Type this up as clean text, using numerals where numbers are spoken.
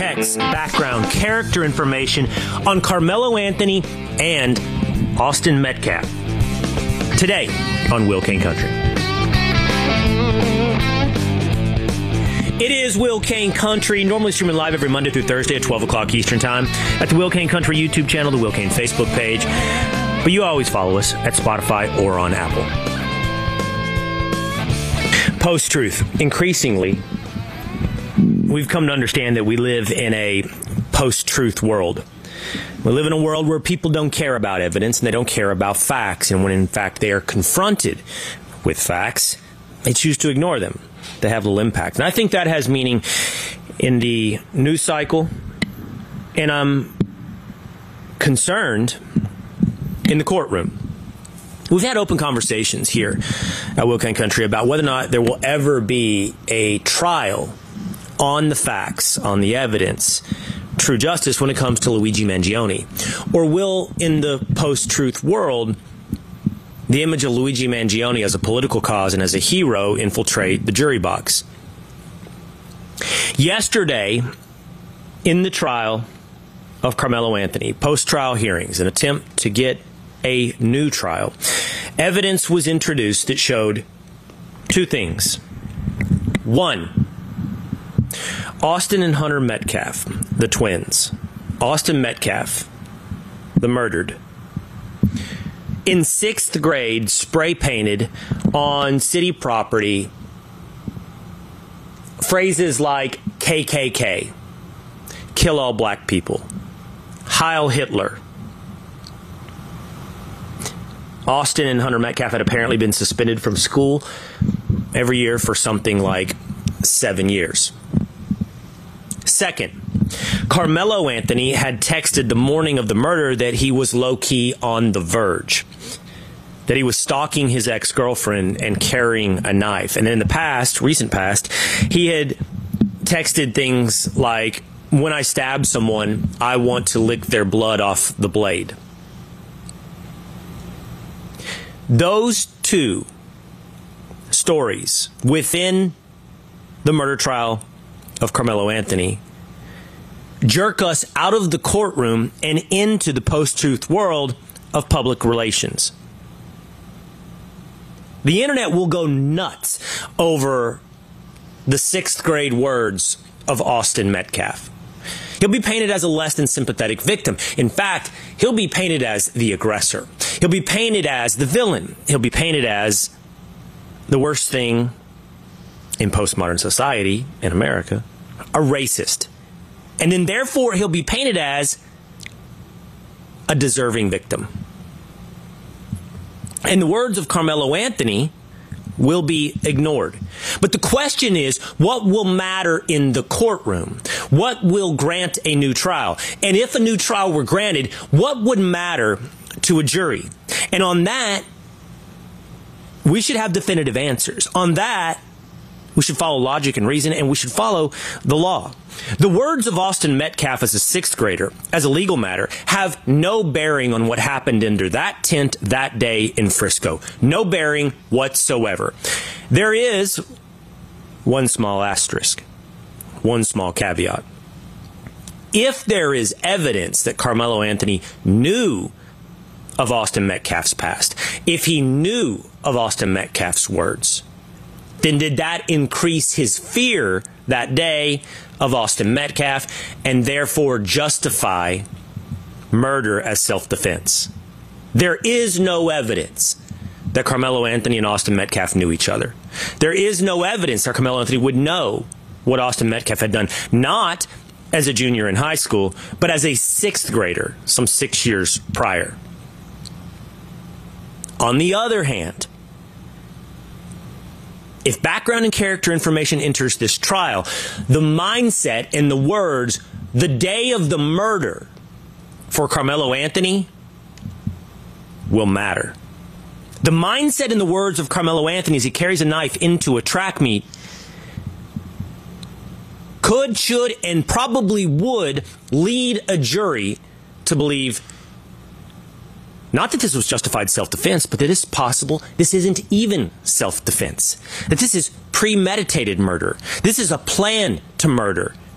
sex, background, character information on Carmelo Anthony and Austin Metcalf. Today on Will Kane Country. It is Will Kane Country, normally streaming live every Monday through Thursday at 12 o'clock Eastern Time at the Will Kane Country YouTube channel, the Will Kane Facebook page. But you always follow us at Spotify or on Apple. Post-truth. Increasingly, we've come to understand that we live in a post-truth world. We live in a world where people don't care about evidence and they don't care about facts. And when in fact they are confronted with facts, they choose to ignore them. They have little impact. And I think that has meaning in the news cycle. And I'm concerned in the courtroom. We've had open conversations here at Will Kane Country about whether or not there will ever be a trial on the facts, on the evidence, true justice when it comes to Luigi Mangione. Or will, in the post-truth world, the image of Luigi Mangione as a political cause and as a hero infiltrate the jury box? Yesterday, in the trial of Carmelo Anthony, post-trial hearings, an attempt to get a new trial, evidence was introduced that showed two things. One, Austin and Hunter Metcalf, the twins. Austin Metcalf, the murdered, in 6th grade, spray painted on city property phrases like KKK, kill all black people, Heil Hitler. Austin and Hunter Metcalf had apparently been suspended from school every year for something like 7 years. Second, Carmelo Anthony had texted the morning of the murder that he was low-key on the verge, that he was stalking his ex-girlfriend and carrying a knife. And in the past, recent past, he had texted things like, when I stab someone, I want to lick their blood off the blade. Those two stories within the murder trial of Carmelo Anthony jerk us out of the courtroom and into the post-truth world of public relations. The internet will go nuts over the 6th grade words of Austin Metcalf. He'll be painted as a less than sympathetic victim. In fact, he'll be painted as the aggressor. He'll be painted as the villain. He'll be painted as the worst thing in postmodern society in America, a racist. And then therefore he'll be painted as a deserving victim. And the words of Carmelo Anthony will be ignored. But the question is, what will matter in the courtroom? What will grant a new trial? And if a new trial were granted, what would matter to a jury? And on that, we should have definitive answers. On that, we should follow logic and reason, and we should follow the law. The words of Austin Metcalf as a 6th grader, as a legal matter, have no bearing on what happened under that tent that day in Frisco. No bearing whatsoever. There is one small asterisk, one small caveat. If there is evidence that Carmelo Anthony knew of Austin Metcalf's past, if he knew of Austin Metcalf's words, then did that increase his fear that day of Austin Metcalf and therefore justify murder as self-defense? There is no evidence that Carmelo Anthony and Austin Metcalf knew each other. There is no evidence that Carmelo Anthony would know what Austin Metcalf had done, not as a junior in high school, but as a 6th grader, some 6 years prior. On the other hand, if background and character information enters this trial, the mindset and the words, the day of the murder for Carmelo Anthony, will matter. The mindset and the words of Carmelo Anthony as he carries a knife into a track meet could, should, and probably would lead a jury to believe not that this was justified self-defense, but that it's possible this isn't even self-defense. That this is premeditated murder. This is a plan to murder.